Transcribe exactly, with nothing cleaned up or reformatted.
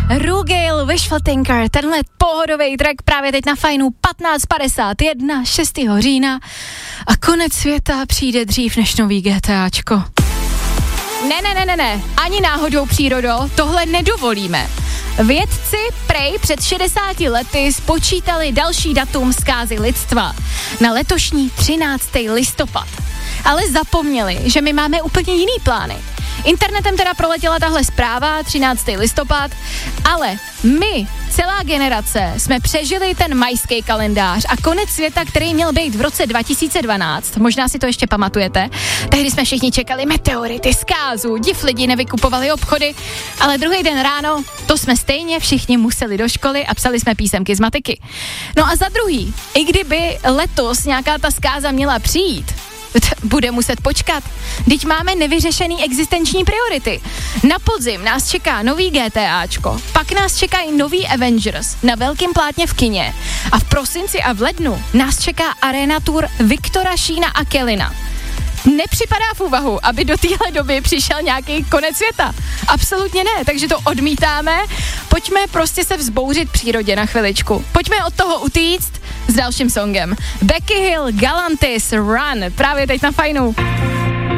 Rugale, Wishful Thinker, tenhle pohodový track právě teď na Fajnu patnáct padesát jedna, šestého října a konec světa přijde dřív než nový GTAčko. Ne, ne, ne, ne, ne, ani náhodou přírodo, tohle nedovolíme. Vědci prej před šedesáti lety spočítali další datum zkázy lidstva na letošní třináctého listopad. Ale zapomněli, že my máme úplně jiný plány. Internetem teda proletěla tahle zpráva, třináctého listopad, ale my, celá generace, jsme přežili ten majský kalendář a konec světa, který měl být v roce dva tisíce dvanáct, možná si to ještě pamatujete, tehdy jsme všichni čekali meteority, zkázu, div lidi nevykupovali obchody, ale druhý den ráno, to jsme stejně všichni museli do školy a psali jsme písemky z matiky. No a za druhý, i kdyby letos nějaká ta zkáza měla přijít, bude muset počkat. Teď máme nevyřešený existenční priority. Na podzim nás čeká nový GTAčko, pak nás čekají nový Avengers na velkém plátně v kině a v prosinci a v lednu nás čeká Arena Tour Viktora Šína a Kelina. Nepřipadá v úvahu, aby do téhle doby přišel nějaký konec světa. Absolutně ne, takže to odmítáme. Pojďme prostě se vzbouřit přírodě na chviličku. Pojďme od toho utíct s dalším songem. Becky Hill, Galantis, Run, právě teď na Fajnu.